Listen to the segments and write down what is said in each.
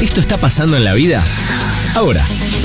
Esto está pasando en la vida ahora.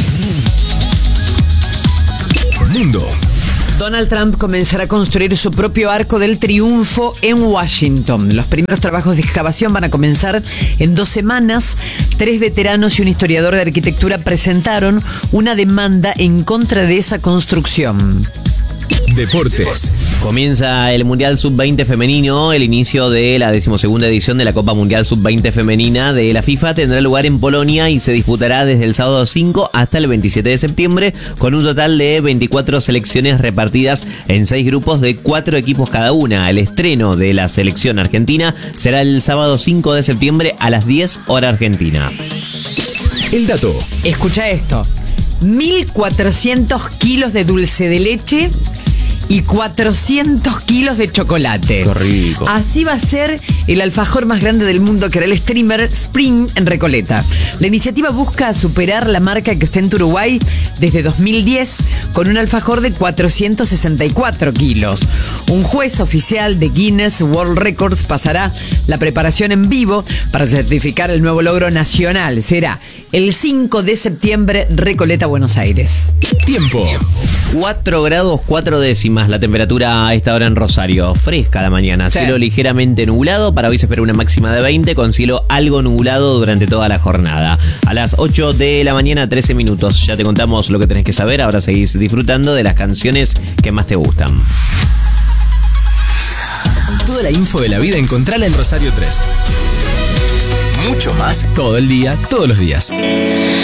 Mundo. Donald Trump comenzará a construir su propio Arco del Triunfo en Washington. Los primeros trabajos de excavación van a comenzar en 2 semanas. 3 veteranos y un historiador de arquitectura presentaron una demanda en contra de esa construcción. Deportes. Comienza el Mundial Sub-20 femenino. El inicio de la 12ª edición de la Copa Mundial Sub-20 femenina de la FIFA tendrá lugar en Polonia y se disputará desde el sábado 5 hasta el 27 de septiembre con un total de 24 selecciones repartidas en 6 grupos de 4 equipos cada una. El estreno de la selección argentina será el sábado 5 de septiembre a las 10 hora argentina. El dato. Escucha esto. 1.400 kilos de dulce de leche y 400 kilos de chocolate. Qué rico. Así va a ser el alfajor más grande del mundo, que era el Streamer Spring en Recoleta. La iniciativa busca superar la marca que ostenta Uruguay desde 2010 con un alfajor de 464 kilos. Un juez oficial de Guinness World Records pasará la preparación en vivo para certificar el nuevo logro nacional. Será el 5 de septiembre, Recoleta, Buenos Aires. Tiempo. 4 grados 4 décimas la temperatura a esta hora en Rosario. Fresca la mañana, Sí. Cielo ligeramente nublado. Para hoy se espera una máxima de 20 con cielo algo nublado durante toda la jornada. A las 8 de la mañana, 13 minutos. Ya te contamos lo que tenés que saber. Ahora seguís disfrutando de las canciones que más te gustan. Toda la info de la vida encontrala en Rosario 3. Mucho más todo el día, todos los días.